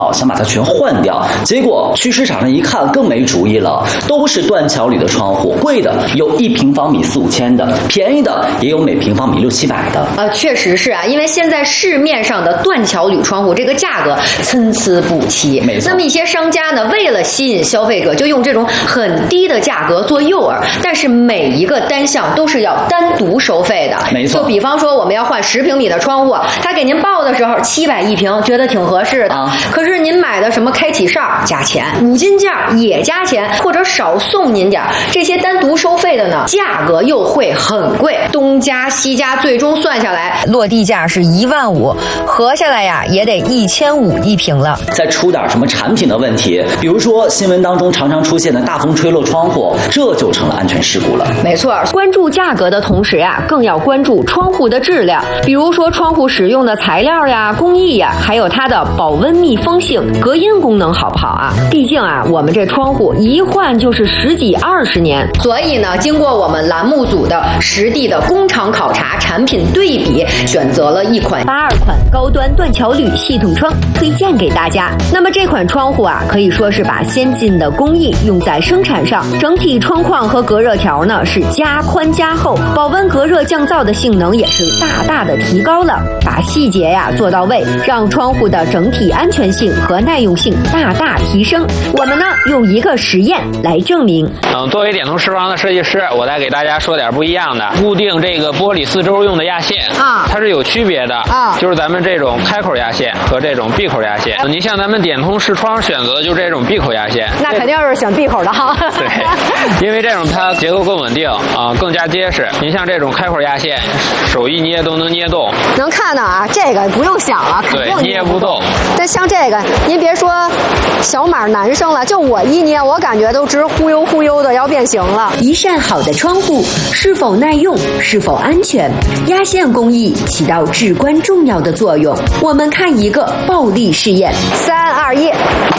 想把它全换掉，结果去市场上一看更没主意了，都是断桥铝的窗户，贵的有1平方米4、5千的，便宜的也有每平方米6、700的。 确实是啊，因为现在市面上的断桥铝窗户这个价格参差不齐， 没错。 那么一些商家呢，为了吸引消费者，就用这种很低的价格做诱饵，但是每一个单项都是要单独收费的。 没错。 就比方说我们要换10平米的窗户，他给您报的时候700一平，觉得挺合适的。可是您买的什么开启哨加钱，5金件也加钱，或者少送您点，这些单独收费的呢，价格又会很贵，东加西加，最终算下来落地价是15000，合下来呀也得1500一平了。 再出点什么产品的问题，比如说新闻当中常常出现的大风吹落窗户，这就成了安全事故了。 没错，关注价格的同时呀，更要关注窗户的质量，比如说窗户使用的材料呀、工艺呀，还有它的保温密封性、隔音功能好不好啊？毕竟啊，我们这窗户一换就是10几20年，所以呢，经过我们栏目组的实地的工厂考察、产品对比，选择了一款82款高端断桥铝系统窗，推荐给大家。那么这款窗户啊，可以说是把先进的工艺用在生产上，整体窗框和隔热条呢是加宽加厚，保温隔热降噪的性能也是大大的提高了，把细节呀做到位，让窗户的整体安全性和耐用性大大提升。我们呢用一个实验来证明。 作为点通视窗的设计师，我再给大家说点不一样的。固定这个玻璃4周用的压线它是有区别的就是咱们这种开口压线和这种闭口压线。您像咱们点通视窗选择的就这种闭口压线， 那肯定是选闭口的哈。 对，因为这种它结构更稳定更加结实。您像这种开口压线，手一捏都能捏动。 能看到啊，这个不用想啊，肯定捏不动。 但像这个，您别说小码男生了，就我一捏，我感觉都直忽悠忽悠的要变形了。 一扇好的窗户是否耐用，是否安全，压线工艺起到至关重要的作用。我们看一个暴力试验 ，3、2、1。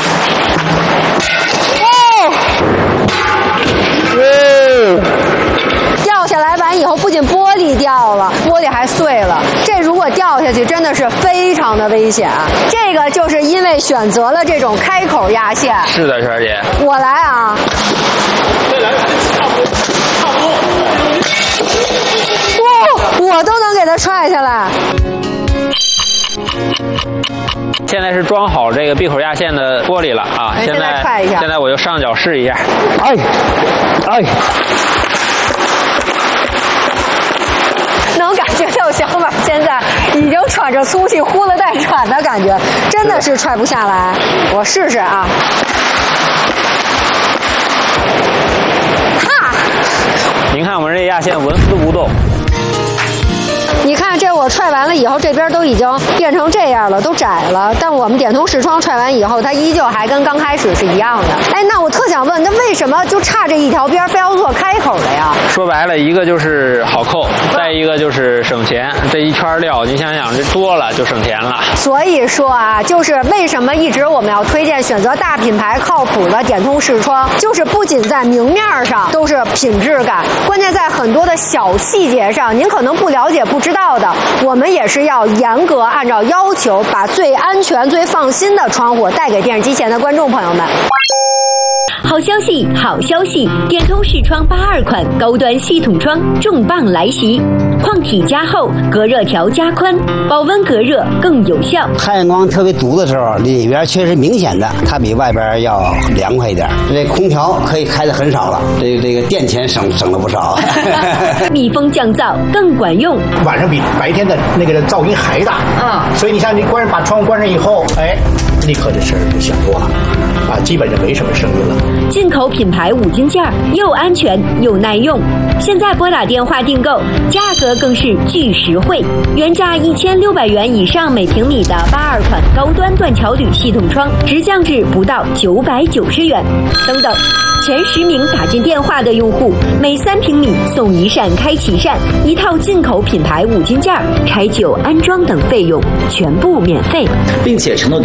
掉下来完以后，不仅玻璃掉了，玻璃还碎了。这如果掉下去，真的是非常的危险啊！这个就是因为选择了这种开口压线。 是的，璇姐。 我来啊！ 再来，差不多。 我都能给它踹下来。 现在是装好这个闭口压线的玻璃了啊！现在我就上脚试一下。 能感觉到小马现在已经喘着粗气，呼了带喘的感觉，真的是踹不下来。我试试啊！哈！ 您看我们这压线纹丝不动。 你看这我踹完了以后，这边都已经变成这样了，都窄了。但我们点通视窗踹完以后，它依旧还跟刚开始是一样的。哎，那我特想问，那为什么就差这一条边非要做开口的呀？ 说白了，一个就是好扣，再一个就是省钱。这一圈料，你想想，这多了就省钱了。 所以说啊，就是为什么一直我们要推荐选择大品牌靠谱的点通视窗，就是不仅在明面上都是品质感，关键在很多的小细节上，您可能不了解不知道的，我们也是要严格按照要求，把最安全最放心的窗户带给电视机前的观众朋友们。 好消息，好消息！点通视窗82款高端系统窗重磅来袭，框体加厚，隔热条加宽，保温隔热更有效。 太阳光特别毒的时候，里边确实明显的它比外边要凉快一点。这空调可以开的很少了，这个电钱省了不少。 密封降噪更管用， 晚上比白天的那个噪音还大所以你像你把窗户关上以后，立刻这声就响多了基本上没什么声音了。 进口品牌5金件，又安全又耐用。现在拨打电话订购，价格更是巨实惠，原价1600元以上每平米的82款高端断桥铝系统窗，直降至不到990元。等等，前10名打进电话的用户，每3平米送1扇开启扇，1套进口品牌5金件，柴酒、安装等费用全部免费， 并且承诺给您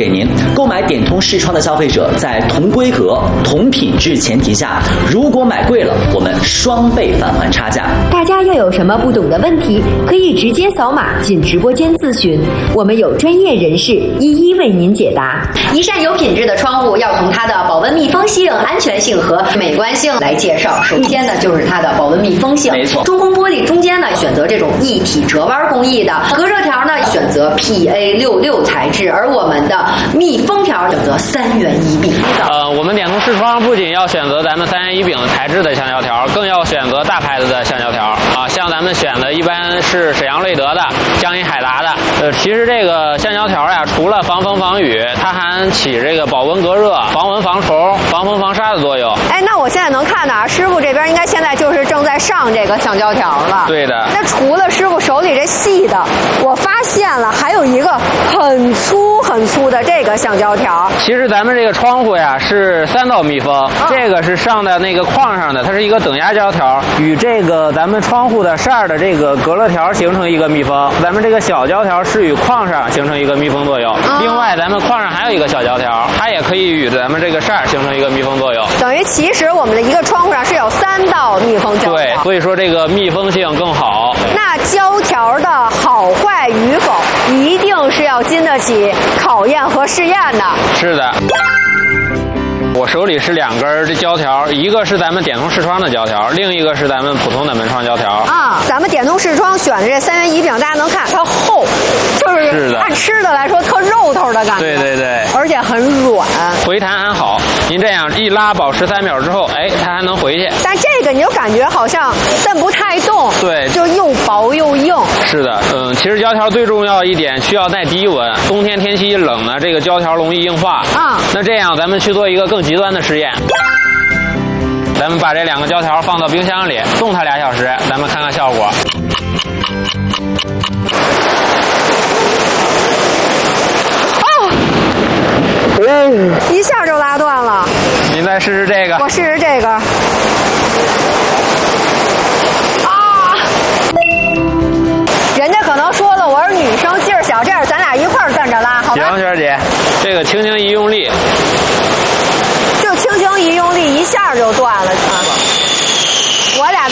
购买点通视窗的消费者在同规格、同品质前提下，如果买贵了，我们双倍返还差价。 大家要有什么不懂的问题，可以直接扫码进直播间咨询，我们有专业人士一一为您解答。 一扇有品质的窗户要从它的保温密封性、安全性和美观性来介绍。首先呢，就是它的保温密封性。 没错， 中空玻璃中间呢选择这种一体折弯工艺的，隔热条呢选择 PA66材质，而我们的密封条选择3元一柄。 我们点通视窗不仅要选择咱们3元一柄的材质的橡胶条，更要选择大牌子的橡胶条啊，像咱们选的一般是沈阳瑞德的、江阴海达的。其实这个橡胶条呀，除了防风防雨，它还起这个保温隔热、防蚊防虫、防风防沙的作用。 哎，那我现在能看到师傅这边应该现在就是正在上这个橡胶条了。 对的。 那除了师傅手里这细的，我发现了还有一个很粗的这个橡胶条。 其实咱们这个窗户呀是3道密封，这个是上在那个框上的，它是一个等压胶条，与这个咱们窗户的扇的这个隔热条形成一个密封。咱们这个小胶条是与框上形成一个密封作用。另外，咱们框上还有一个小胶条，它也可以与咱们这个扇形成一个密封作用。 等于其实我们的一个窗户上是有3道密封胶条。 对，所以说这个密封性更好。 那胶条的好坏与否，一定是要经得起考验和试验的。 是的。我手里是2根这胶条，一个是咱们点通视窗的胶条，另一个是咱们普通的门窗胶条。 啊，咱们点通视窗选的这3元一柄，大家能看它厚，就是按吃的来说特肉头的感觉。 对对对， 而且很软， 回弹还好。您这样一拉保持3秒之后，哎，它还能回去。 但这个你就感觉好像蹬不太动， 对， 就又薄又硬。 是的，其实胶条最重要一点需要耐低温，冬天天气一冷呢，这个胶条容易硬化。 啊， 那这样咱们去做一个更极端的实验。咱们把这2个胶条放到冰箱里，冻它2小时，咱们看看效果。 一下就拉断了。 您再试试这个。 我试试这个。啊！人家可能说了我是女生，劲儿小，这样咱俩一块儿跟着拉，好吧？ 行，娟姐，这个轻轻一用力， 就轻轻一用力，一下就断了。我俩这。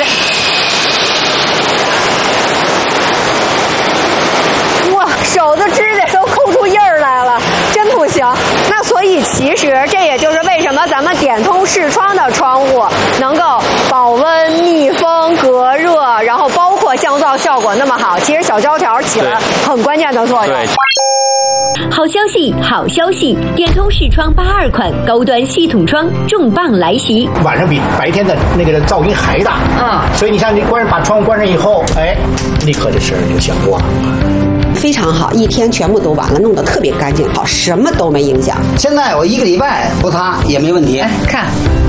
哇，手的指甲都抠出印儿来了，真不行。那所以其实这也就是为什么咱们点通视窗的窗户能够保温、密封、隔热，然后包括降噪效果那么好。其实小胶条起了很关键的作用。 对。 好消息，好消息！点通视窗82款高端系统窗重磅来袭， 晚上比白天的那个噪音还大。所以你像你把窗户关上以后，哎，立刻这事儿就想过了。 非常好，一天全部都完了，弄得特别干净，好，什么都没影响。 现在我1个礼拜不擦也没问题。 哎，看。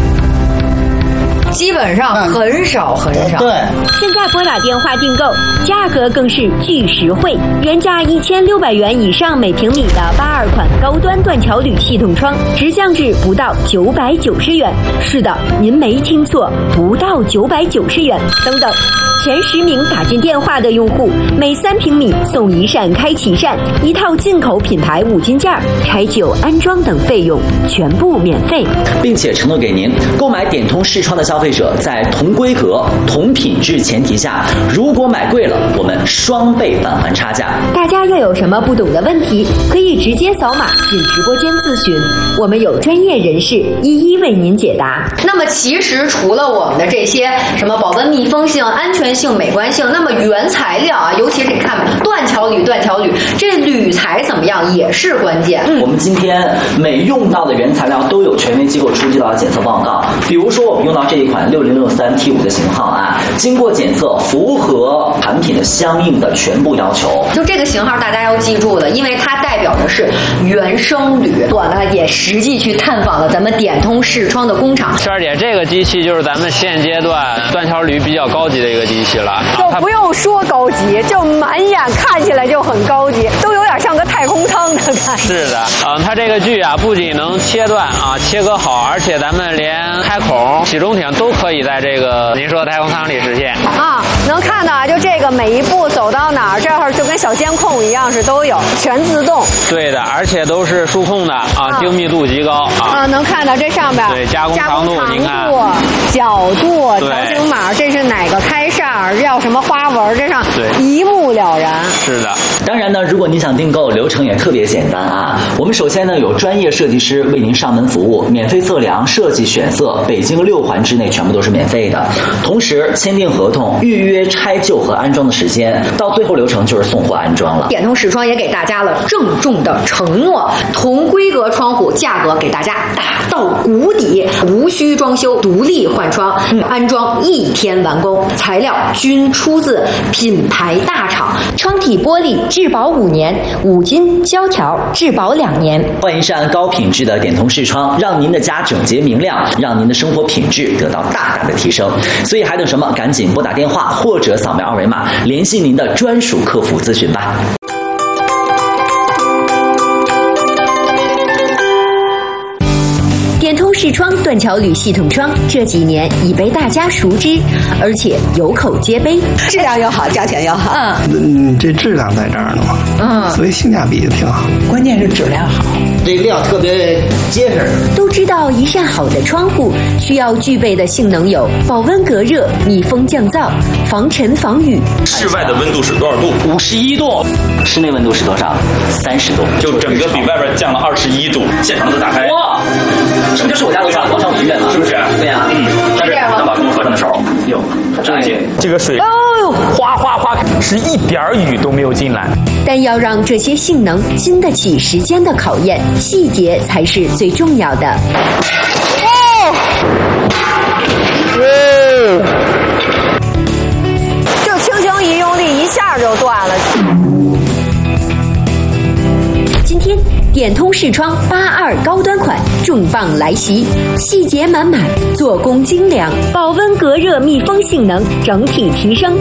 基本上很少。 对， 现在拨打电话订购，价格更是巨实惠，原价1600元以上每平米的82款高端断桥铝系统窗，直降至不到990元。是的，您没听错，不到990元。等等，前10名打进电话的用户，每3平米送1扇开启扇，1套进口品牌5金件，开旧安装等费用全部免费， 并且承诺给您购买点通视窗的消费者在同规格、同品质前提下，如果买贵了，我们双倍返还差价。 大家要有什么不懂的问题，可以直接扫码进直播间咨询，我们有专业人士一一为您解答。 那么其实除了我们的这些什么保温密封性、安全性、美观性，那么原材料啊，尤其是你看断桥铝，这铝材怎么样也是关键。 我们今天每用到的原材料都有权威机构出具到的检测报告，比如说我们用到这一款6063 T5的型号啊，经过检测符合产品的相应的全部要求。 就这个型号大家要记住的，因为它代表的是原生铝。我呢也实际去探访了咱们点通视窗的工厂。 圈儿姐，这个机器就是咱们现阶段断桥铝比较高级的一个机器了， 就不用说高级，就满眼看起来就很高级，都有点点像个太空舱的感觉。 是的，它这个锯啊，不仅能切断啊，切割好，而且咱们连开孔、起终挺都可以在这个您说的太空舱里实现啊。能看到啊，就这个每一步走到哪儿，这会儿就跟小监控一样，是都有全自动。 对的，而且都是数控的啊，精密度极高啊。 能看到这上边对加工长度，您看角度、条形码，这是哪个开扇，要什么花纹，这上一目了然。 是的。 当然呢，如果你想订购，流程也特别简单啊。我们首先呢有专业设计师为您上门服务，免费测量、设计、选色，北京6环之内全部都是免费的。同时签订合同，预约拆旧和安装的时间，到最后流程就是送货安装了。 点通视窗也给大家了郑重的承诺，同规格窗户价格给大家打到谷底，无需装修，独立换窗，安装1天完工，材料均出自品牌大厂， 窗体玻璃质保5年，5金胶条质保2年。 换一扇高品质的点通视窗，让您的家整洁明亮，让您的生活品质得到大大的提升。所以还等什么？赶紧拨打电话或者扫描2维码，联系您的专属客服咨询吧。 点通视窗断桥铝系统窗这几年已被大家熟知，而且有口皆碑， 质量又好，价钱又好。 这质量在这儿呢嘛，所以性价比挺好。 关键是质量好， 这料特别结实。 都知道一扇好的窗户需要具备的性能有保温隔热、密封降噪、防尘防雨。 室外的温度是多少度？51度。 室内温度是多少？30度。 就整个比外边降了21度。现场都打开。 哇！这不就是我家楼上广场舞音乐吗？ 是不是？ 对呀， 但是能把灯合上的时候，哟，这个水哗哗哗，是一点雨都没有进来。 但要让这些性能经得起时间的考验，细节才是最重要的。 就轻轻一用力，一下就断了。 今天点通视窗82高端款重磅来袭，细节满满，做工精良，保温隔热密封性能整体提升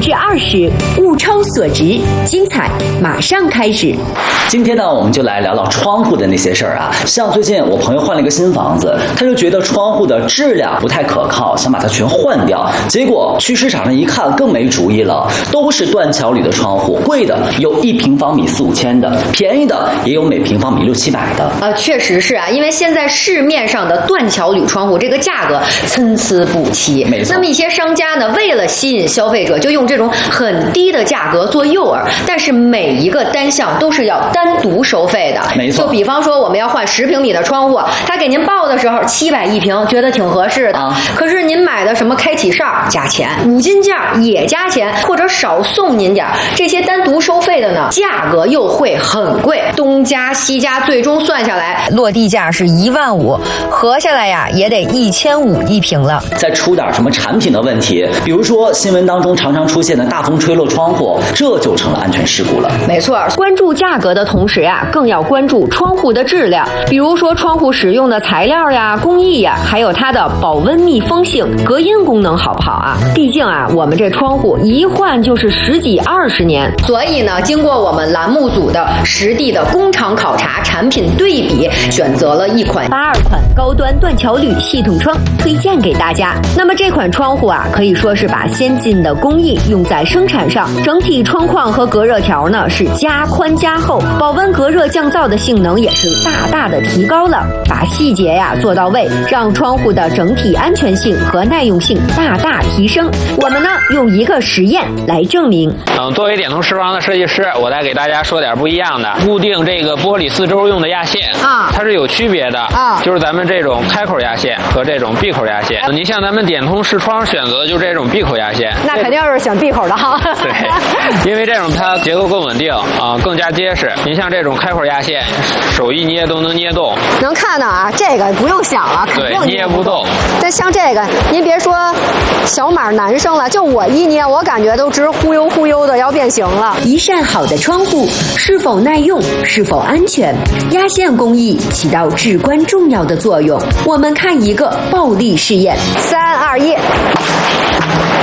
20%，物超所值，精彩马上开始。 今天呢，我们就来聊聊窗户的那些事儿啊。像最近我朋友换了一个新房子，他就觉得窗户的质量不太可靠，想把它全换掉。结果去市场上一看，更没主意了，都是断桥铝的窗户，贵的有1平方米4、5千的，便宜的也有每平方米6、700的。 确实是啊，因为现在市面上的断桥铝窗户这个价格参差不齐。 没错。 那么一些商家呢，为了吸引消费者，就用这种很低的价格做诱饵，但是每一个单项都是要单独收费的。 没错。 就比方说我们要换10平米的窗户，他给您报的时候700一平，觉得挺合适的。可是您买的什么开启哨加钱，5金件也加钱，或者少送您点，这些单独收费的呢，价格又会很贵，东加西加，最终算下来落地价是15000，合下来呀也得1500一平了。 再出点什么产品的问题，比如说新闻当中常常出现的大风吹漏窗户，这就成了安全事故了。 没错， 关注价格的同时呀，更要关注窗户的质量，比如说窗户使用的材料呀、工艺呀，还有它的保温密封性、隔音功能好不好啊？毕竟啊，我们这窗户一换就是10几20年， 所以呢，经过我们栏目组的实地的工厂考察、产品对比，选择了一款 82款高端断桥铝系统窗推荐给大家。那么这款窗户啊，可以说是把先进的工艺用在生产上，整体窗框和隔热条呢是加宽加厚，保温隔热降噪的性能也是大大的提高了，把细节呀做到位，让窗户的整体安全性和耐用性大大提升。我们呢用一个实验来证明。 作为点通视窗的设计师，我再给大家说点不一样的。固定这个玻璃4周用的压线它是有区别的就是咱们这种开口压线和这种闭口压线。你像咱们点通视窗选择的就是这种闭口压线， 那肯定是选闭口的哈。 对，因为这种它结构更稳定更加结实。您像这种开口压线，手一捏都能捏动。 能看到啊，这个不用想了，肯定捏不动。 但像这个，您别说小码男生了，就我一捏，我感觉都直忽悠忽悠的要变形了。 一扇好的窗户是否耐用，是否安全，压线工艺起到至关重要的作用。我们看一个暴力试验 ，3、2、1。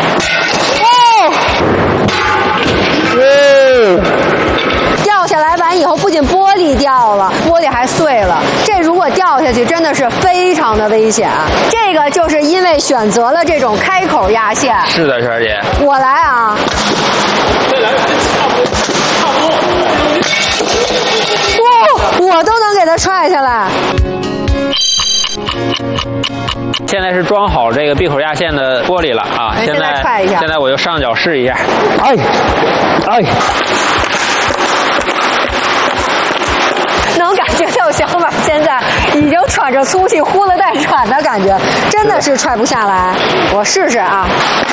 掉下来完完以后，不仅玻璃掉了，玻璃还碎了。这如果掉下去，真的是非常的危险。这个就是因为选择了这种开口压线。 是的，璇姐。 我来啊。 再来，差不多。 我都能给它踹下来。 现在是装好这个闭口压线的玻璃了啊！ 现在踹一下。 现在我就上脚试一下。 能感觉到小马现在已经喘着粗气，呼了带喘的感觉，真的是踹不下来。我试试啊。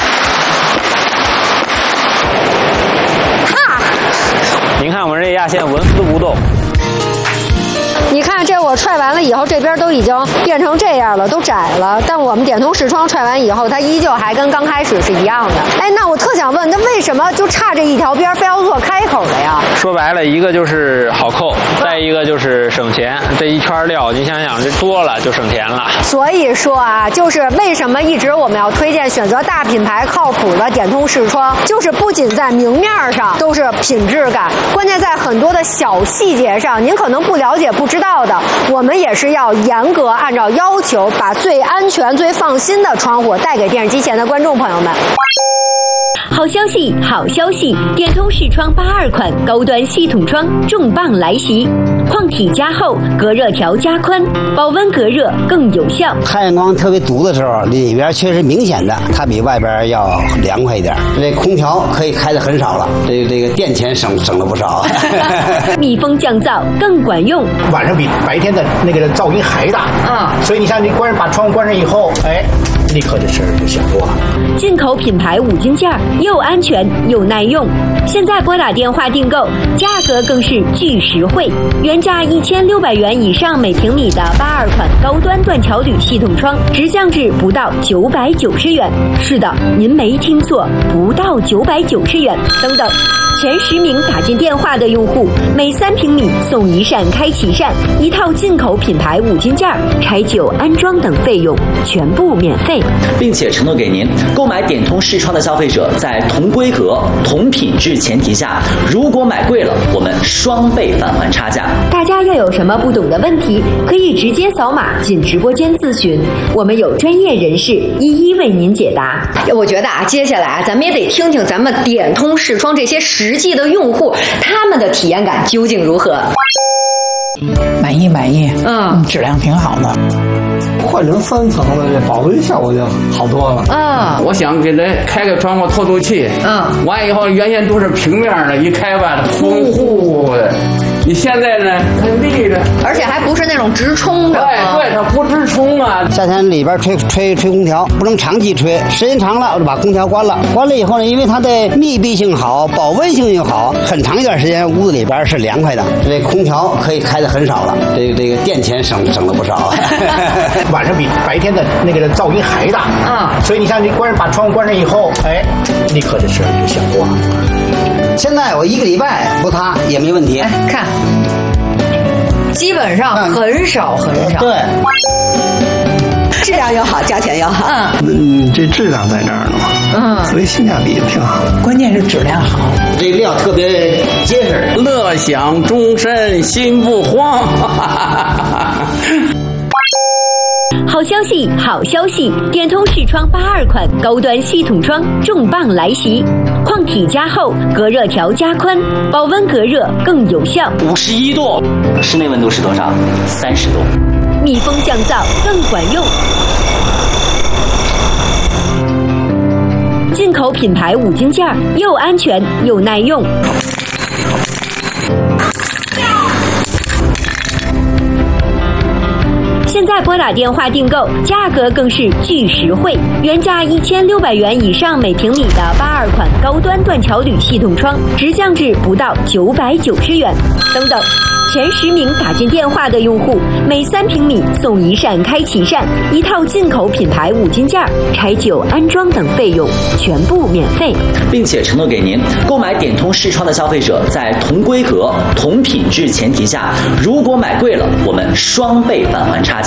哈！ 您看我们这压线纹丝不动。 你看，这我踹完了以后，这边都已经变成这样了，都窄了。但我们点通视窗踹完以后，它依旧还跟刚开始是一样的。哎，那我特想问，那为什么就差这一条边非要做开口的呀？ 说白了，一个就是好扣，再一个就是省钱。这一圈料，你想想，这多了就省钱了。 所以说啊，就是为什么一直我们要推荐选择大品牌靠谱的点通视窗，就是不仅在明面上都是品质感，关键在很多的小细节上，您可能不了解、不知道的，我们也是要严格按照要求，把最安全、最放心的窗户带给电视机前的观众朋友们。 好消息，好消息！点通视窗82款高端系统窗重磅来袭，矿体加厚，隔热条加宽，保温隔热更有效。 太阳光特别毒的时候，里边确实明显的它比外边要凉快一点。这空调可以开的很少了，这个电钱省了不少。 密封降噪更管用， 晚上比白天的那个噪音还大。所以你像你把窗户关上以后，哎，立刻这事儿就想多了。 进口品牌5金件，又安全又耐用。现在拨打电话订购，价格更是巨实惠，原价1600元以上每平米的82款高端断桥铝系统窗，直降至不到990元。是的，您没听错，不到990元。等等，前10名打进电话的用户，每3平米送1扇开启扇，1套进口品牌5金件，拆旧安装等费用全部免费， 并且承诺给您购买点通视窗的消费者，在同规格、同品质前提下，如果买贵了，我们双倍返还差价。 大家要有什么不懂的问题，可以直接扫码进直播间咨询，我们有专业人士一一为您解答。 我觉得啊，接下来啊，咱们也得听听咱们点通视窗这些实际的用户，他们的体验感究竟如何？ 满意，质量挺好的。 换成3层的，这保温效果就好多了。 我想给它开个窗户透透气。完以后原先都是平面的，一开吧，风呼的。你现在呢，它立着， 而且还不是那种直冲的。 对，它不直冲啊。 夏天里边吹空调，不能长期吹，时间长了我就把空调关了。关了以后呢，因为它的密闭性好，保温性又好，很长一段时间屋子里边是凉快的。这空调可以开的很少了，这个电钱省了不少。 晚上比白天的那个噪音还大。所以你像你把窗户关上以后，哎，立刻这事儿就想多了。 现在我1个礼拜不擦也没问题。 看，基本上很少。 对， 质量又好，价钱又好。 这质量在这儿呢嘛。所以性价比挺好。 关键是质量好， 这料特别结实， 乐享终身心不慌。 好消息，好消息！点通视窗82款高端系统窗重磅来袭，矿体加厚，隔热条加宽，保温隔热更有效。 51度，室内温度是多少？30度。 密封降噪更管用。进口品牌5金件，又安全又耐用。现在拨打电话订购，价格更是巨实惠，原价1600元以上每平米的82款高端断桥铝系统窗，直降至不到990元。等等，前10名打进电话的用户，每3平米送1扇开启扇，1套进口品牌5金件，拆旧安装等费用全部免费， 并且承诺给您购买点通视窗的消费者，在同规格、同品质前提下，如果买贵了，我们双倍返还差价。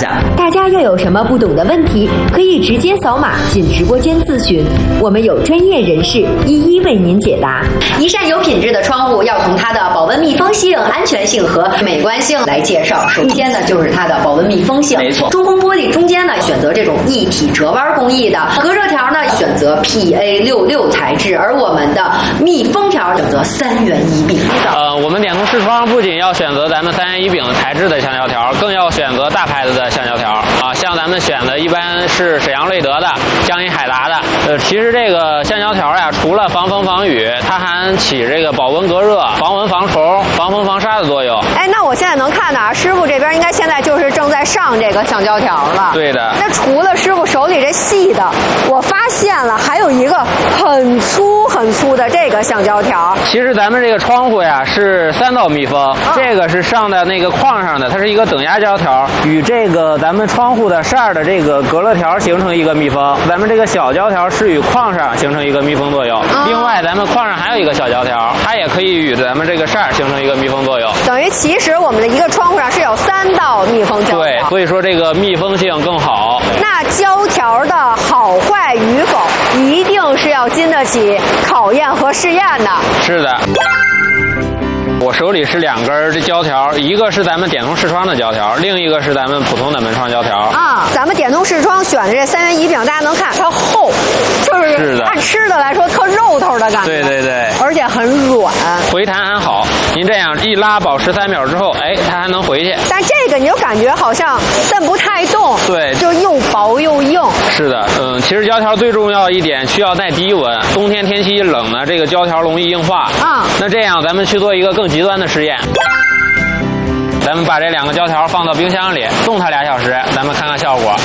价。 大家要有什么不懂的问题，可以直接扫码进直播间咨询，我们有专业人士一一为您解答。 一扇有品质的窗户要从它的保温密封性、安全性和美观性来介绍。首先呢，就是它的保温密封性。 没错， 中锋玻璃中间呢选择这种一体折弯工艺的，隔热条呢选择 PA66 材质，而我们的密封条选择3元一柄。 我们点通视窗不仅要选择咱们3元一柄的材质的橡胶条，更要选择大牌子的橡胶条啊，像咱们选的一般是沈阳瑞德的、江阴海达的。其实这个橡胶条呀，除了防风防雨，它还起这个保温隔热、防蚊防虫、防风防沙的作用。 哎，那我现在能看到啊，师傅这边应该现在就是正在上这个橡胶条了。 对的。 那除了师傅手里这细的，我发现了还有一个很粗的这个橡胶条。 其实咱们这个窗户呀是3道密封，这个是上的那个框上的，它是一个等压胶条，与这个咱们窗户的扇的这个隔热条形成一个密封。咱们这个小胶条是与框上形成一个密封作用。另外，咱们框上还有一个小胶条，它也可以与咱们这个扇形成一个密封作用。 等于其实我们的一个窗户上是有3道密封胶条。 对，所以说这个密封性更好。 那胶条的好坏与否，一定是要经得起考验和试验的。 是的。我手里是2根这胶条，一个是咱们点通视窗的胶条，另一个是咱们普通的门窗胶条。 啊，咱们点通视窗选的这3元一柄，大家能看它厚，就是按吃的来说特肉头的感觉。 对， 而且很软， 回弹还好。您这样一拉保持3秒之后，哎，它还能回去。 但这个你就感觉好像蹬不太动， 对， 就又薄又硬。 是的，其实胶条最重要一点需要耐低温，冬天天气一冷呢，这个胶条容易硬化。那这样咱们去做一个更极端的实验，咱们把这2个胶条放到冰箱里冻它2小时，咱们看看效果。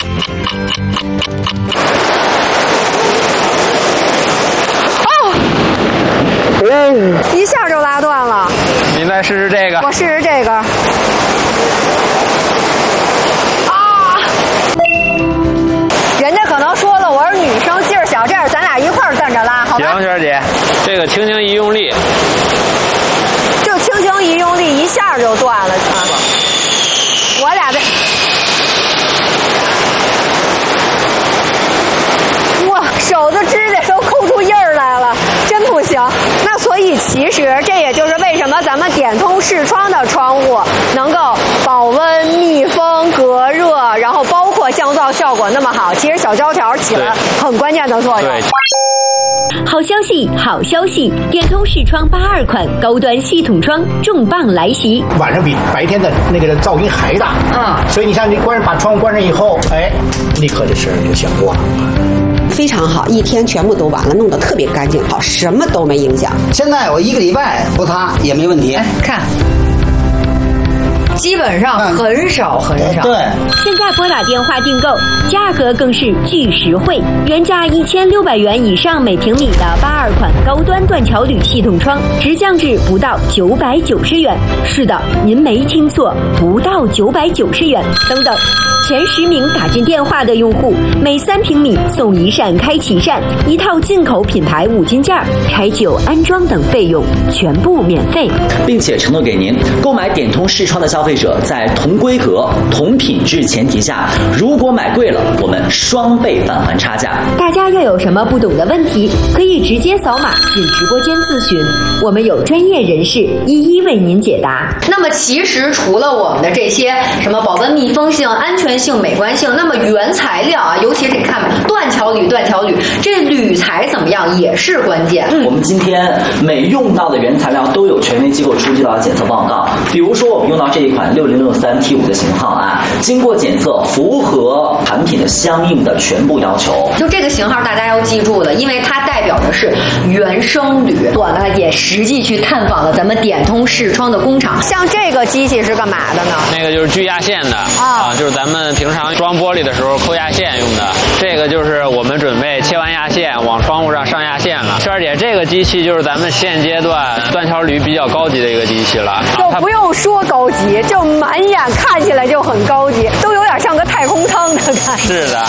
一下就拉断了。 您再试试这个。 我试试这个。啊！人家可能说了，我是女生，劲儿小，这样咱俩一块儿蹬着拉，好吧？ 行，娟儿姐，这个轻轻一用力， 就轻轻一用力，一下就断了。我俩这。手的指甲都抠出印儿来了，真不行。那所以其实这也就是为什么咱们点通视窗的窗户能够保温、密封、隔热，然后包括降噪效果那么好。其实小胶条起了很关键的作用。 好消息，好消息！点通视窗82款高端系统窗重磅来袭， 晚上比白天的那个噪音还大。所以你像你把窗户关上以后，哎，立刻这声就响过了。 非常好，一天全部都完了，弄得特别干净，好，什么都没影响。 现在我1个礼拜不擦也没问题。 看，基本上很少。 对， 现在拨打电话订购，价格更是巨实惠，原价1600元以上每平米的82款高端断桥铝系统窗，直降至不到990元。是的，您没听错，不到990元。等等。前10名打进电话的用户，每3平米送1扇开启扇，1套进口品牌5金件，开酒、安装等费用全部免费， 并且承诺给您，购买点通视窗的消费者，在同规格、同品质前提下，如果买贵了，我们双倍返还差价。 大家要有什么不懂的问题，可以直接扫码进直播间咨询，我们有专业人士一一为您解答。 那么其实除了我们的这些什么保温密封性、安全性、美观性，那么原材料啊，尤其是你看吧，断桥铝，这铝材怎么样也是关键。 我们今天每用到的原材料都有权威机构出具到检测报告。比如说我们用到这一款6063 T5的型号啊，经过检测符合产品的相应的全部要求。 就这个型号大家要记住了，因为它代表的是原生铝。我呢也实际去探访了咱们点通视窗的工厂。像这个机器是干嘛的呢？ 那个就是锯压线的就是咱们平常装玻璃的时候扣压线用的。这个就是我们准备切完压线往窗户上上压线了。圈儿姐，这个机器就是咱们现阶段断桥铝比较高级的一个机器了。 就不用说高级，就满眼看起来就很高级，都有点像个太空舱的感觉。 是的，它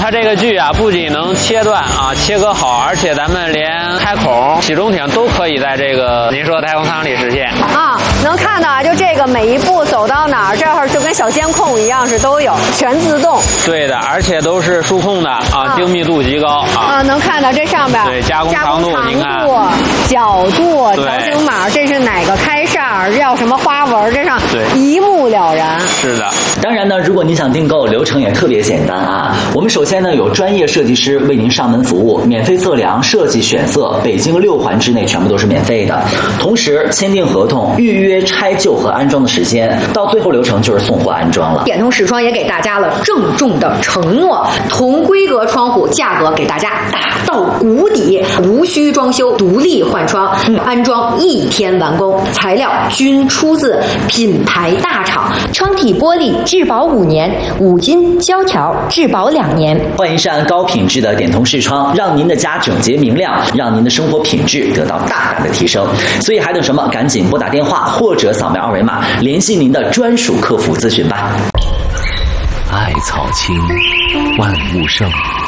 它这个锯啊，不仅能切断啊，切割好，而且咱们连开孔、洗中艇都可以在这个您说的太空舱里实现啊。能看到啊，就这个每一步走到哪儿，这会儿就跟小监控一样，是都有全自动。 对的，而且都是数控的啊，精密度极高啊。 能看到这上边对加工长度，您看角度、条形码，这是哪个开扇，要什么花纹，这上一目了然。 是的。 当然呢，如果你想订购，流程也特别简单啊。我们首先呢有专业设计师为您上门服务，免费测量、设计、选色，北京6环之内全部都是免费的。同时签订合同，预约拆旧和安装的时间，到最后流程就是送货安装了。 点通视窗也给大家了郑重的承诺，同规格窗户价格给大家打到谷底，无需装修，独立换窗，安装1天完工，材料均出自品牌大厂， 窗体玻璃质保5年，5金胶条质保2年。 换一扇高品质的点通视窗，让您的家整洁明亮，让您的生活品质得到大大的提升。所以还等什么？赶紧拨打电话或者扫描2维码联系您的专属客服咨询吧。 艾草青，万物生，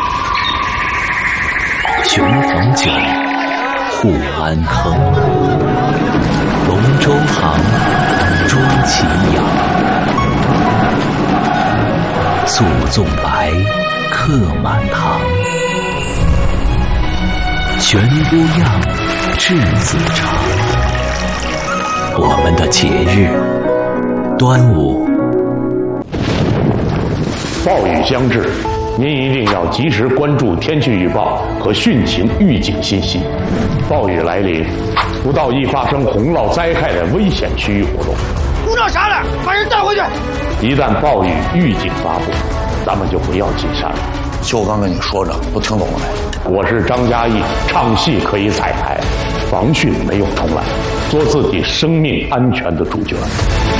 雄黄酒，护安坑，龙舟行，钟旗扬，诉纵白，客满堂，玄姑样，稚子长。我们的节日，端午。 暴雨将至，您一定要及时关注天气预报和汛情预警信息。暴雨来临，不到易发生洪涝灾害的危险区域活动。 不知道啥了，把人带回去。 一旦暴雨预警发布，咱们就不要进山了。 就刚跟你说着，都听懂了没？ 我是张嘉译，唱戏可以彩排，防汛没有重来，做自己生命安全的主角。